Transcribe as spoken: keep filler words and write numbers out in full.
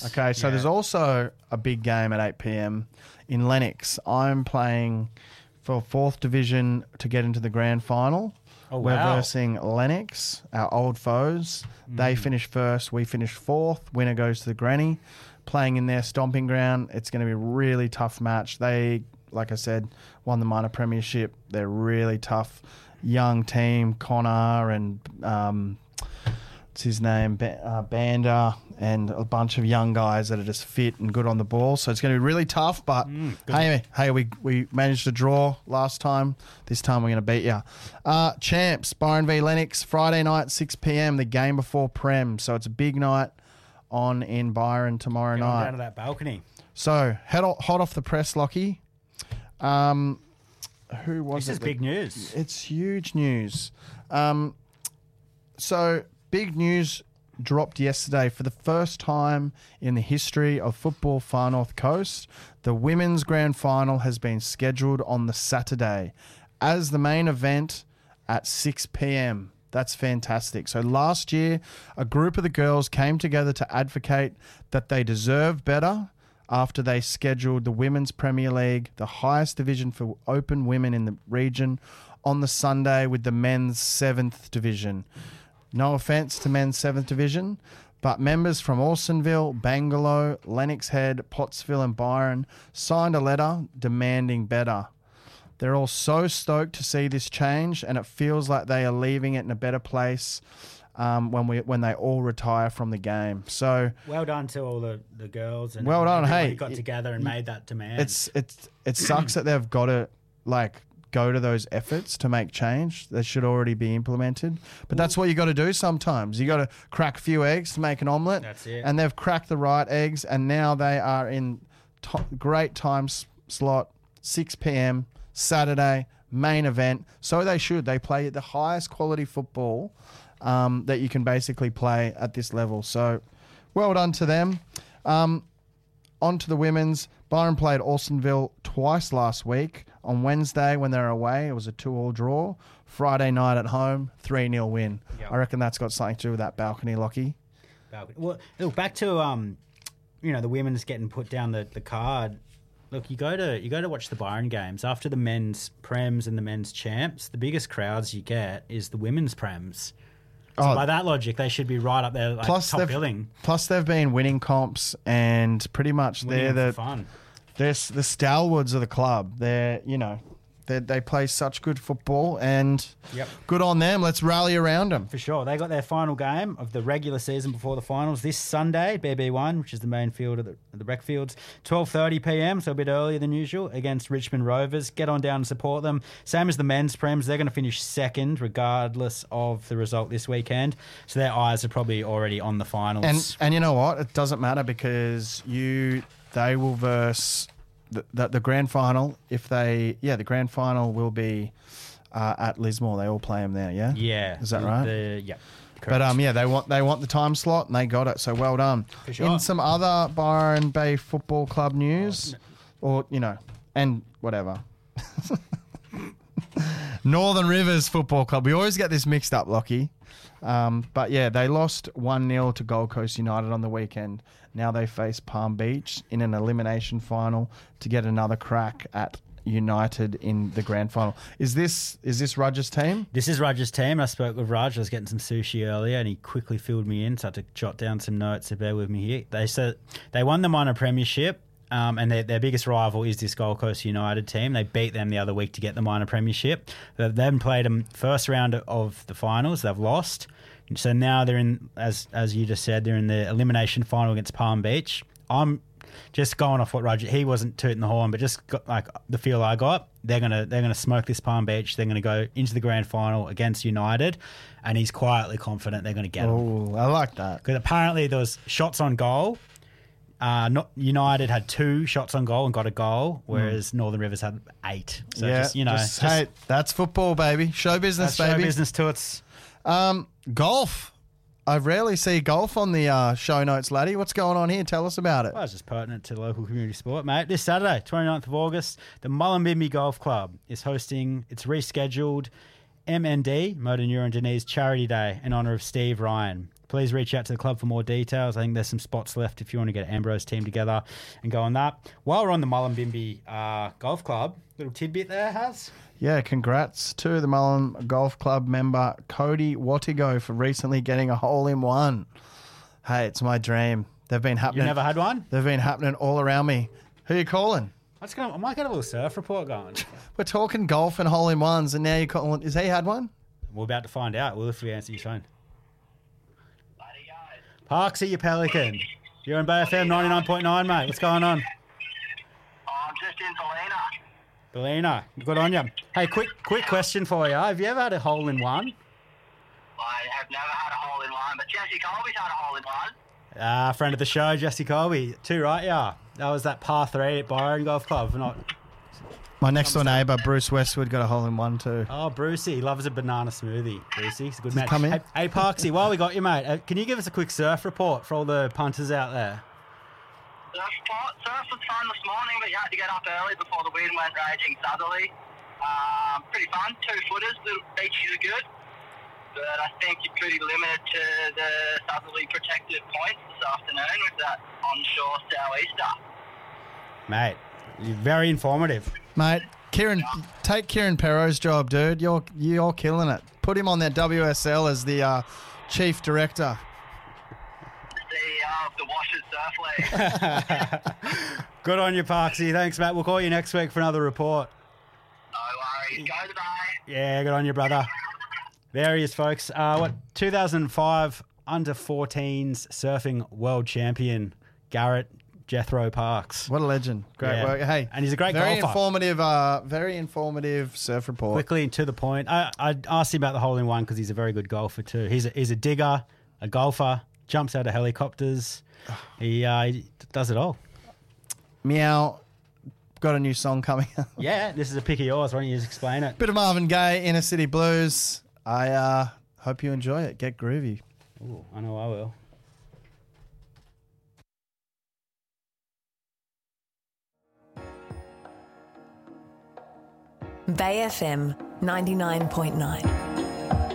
Okay, so Yeah. there's also a big game at eight p.m. in Lennox. I'm playing for fourth division to get into the grand final. Oh, We're wow. versing Lennox, our old foes. They finish first, we finish fourth. Winner goes to the granny. Playing in their stomping ground, it's going to be a really tough match. They, like I said, won the minor premiership. They're really tough, young team. Connor and um, what's his name, ba- uh, Banda, and a bunch of young guys that are just fit and good on the ball. So it's going to be really tough. But hey, hey, we we managed to draw last time. This time we're going to beat you. Uh, champs, Byron v Lennox, Friday night, six p.m. The game before Prem. So it's a big night on in Byron tomorrow Going night. down to that balcony. So head o- hot off the press, Lockie. Um, who was This it? is that- big news. It's huge news. Um, so big news dropped yesterday for the first time in the history of football Far North Coast. The women's grand final has been scheduled on the Saturday as the main event at six p.m. That's fantastic. So last year, a group of the girls came together to advocate that they deserve better after they scheduled the Women's Premier League, the highest division for open women in the region, on the Sunday with the men's seventh division. No offence to men's seventh division, but members from Orsonville, Bangalow, Lennox Head, Pottsville and Byron signed a letter demanding better. They're all so stoked to see this change, and it feels like they are leaving it in a better place um, when we when they all retire from the game. So Well done to all the, the girls. And Well done, everybody hey, got it- together and made that demand. it's it's it sucks that they've got to like go to those efforts to make change. They should already be implemented. But that's what you got to do sometimes. You got to crack a few eggs to make an omelette. That's it. And they've cracked the right eggs, and now they are in to- great time s- slot, six p.m. Saturday, main event. So they should. They play the highest quality football um, that you can basically play at this level. So well done to them. Um, on to the women's. Byron played Orsonville twice last week. On Wednesday when they were away, it was a two-all draw. Friday night at home, three nil win. Yep. I reckon that's got something to do with that balcony, Lockie. balcony. Well, look, back to um, you know, the women's getting put down the, the card. Look, you go to you go to watch the Byron games after the men's prems and the men's champs. The biggest crowds you get is the women's prems. So Oh. by that logic, they should be right up there, like Plus, top they've, billing. plus they've been winning comps, and pretty much Winning they're for the fun. they're s- the stalwarts of the club. They're you know they they play such good football, and Yep. good on them. Let's rally around them. For sure. They got their final game of the regular season before the finals this Sunday, B B one, which is the main field of the, of the rec fields, twelve thirty p.m, so a bit earlier than usual, against Richmond Rovers. Get on down and support them. Same as the men's prems. They're going to finish second regardless of the result this weekend. So their eyes are probably already on the finals. And and you know what? It doesn't matter because you they will verse the, the, the grand final. If they yeah, the grand final will be uh, at Lismore. They all play them there. Yeah. yeah. Is that the- right? The, yeah. But correct. um, yeah, they want they want the time slot and they got it. So well done. For sure. In some other Byron Bay Football Club news, or you know, and whatever. Northern Rivers Football Club. We always get this mixed up, Lockie. Um, but yeah, they lost one nil to Gold Coast United on the weekend. Now they face Palm Beach in an elimination final to get another crack at United in the grand final. Is this is this Rudge's team? This is Raj's team. I spoke with Raj. I was getting some sushi earlier, and he quickly filled me in. So I had to jot down some notes. So bear with me here. They said they won the minor premiership, um, and their, their biggest rival is this Gold Coast United team. They beat them the other week to get the minor premiership. They they haven't played them first round of the finals. They've lost. So now they're in, as as you just said, they're in the elimination final against Palm Beach. I'm just going off what Roger, he wasn't tooting the horn, but just got, like the feel I got, they're gonna they're gonna smoke this Palm Beach. They're gonna go into the grand final against United, and he's quietly confident they're gonna get them. Oh, I like that. Because apparently there was shots on goal. Uh, not United had two shots on goal and got a goal, whereas Northern Rivers had eight. So yeah, just, you know, just- just, hey, that's football, baby. Show business, that's show baby. business to its. Um, golf. I rarely see golf on the uh, show notes, laddie. What's going on here? Tell us about it. Well, it's just pertinent to the local community sport, mate. This Saturday, twenty-ninth of August, the Mullumbimby Golf Club is hosting its rescheduled M N D, Motor Neuron Denise Charity Day, in honour of Steve Ryan. please reach out to the club for more details. I think there's some spots left if you want to get an Ambrose team together and go on that. While we're on the Mullumbimby uh, Golf Club, little tidbit there, Has. Yeah, congrats to the Mullen Golf Club member Cody Wattigo for recently getting a hole-in-one. Hey, it's my dream. They've been happening. You've never had one? They've been happening all around me. Who are you calling? Let's go. I might get a little surf report going. We're talking golf and hole-in-ones, and now you're calling. Has he had one? We're about to find out. Will if we answer your phone. Parksy, you pelican. You're on Bay F M ninety-nine point nine, mate. What's going on? Oh, I'm just in Ballina. Ballina, good on you. Hey, quick quick question for you. Have you ever had a hole-in-one? I have never had a hole-in-one, but Jesse Colby's had a hole-in-one. Ah, friend of the show, Jesse Colby. Too right, yeah. That was that par three at Byron Golf Club. Not. My next door neighbour, Bruce Westwood, got a hole-in-one too. Oh, Brucey. He loves a banana smoothie. Brucey, he's a good man. Come in. Hey, hey, Parksy, while we got you, mate, uh, can you give us a quick surf report for all the punters out there? Surf, surf was fun this morning, but you had to get up early before the wind went raging southerly. Um, pretty fun. Two footers. The beaches are good. But I think you're pretty limited to the southerly protected points this afternoon with that onshore sou'easter. Mate, you're very informative. Mate, Kieran, take Kieran Perrow's job, dude. You're you're killing it. Put him on that W S L as the uh, chief director. C E O of the Washers Surf League. Good on you, Parksy. Thanks, mate. We'll call you next week for another report. No worries. Go the day. Yeah, good on you, brother. There he is, folks. Uh, what two thousand five under fourteens surfing world champion Garrett Jethro Parks. What a legend! Great Yeah. work. Hey, And he's a great very golfer. informative. Uh, very informative surf report. Quickly and to the point. I, I asked him about the hole-in-one because he's a very good golfer too. He's a, he's a digger, a golfer, jumps out of helicopters. He, uh, he does it all. Meow. Got a new song coming out. Yeah, this is a pick of yours. Why don't you just explain it? Bit of Marvin Gaye, Inner City Blues. I uh, hope you enjoy it. Get groovy. Ooh, I know I will. Bay F M ninety-nine point nine.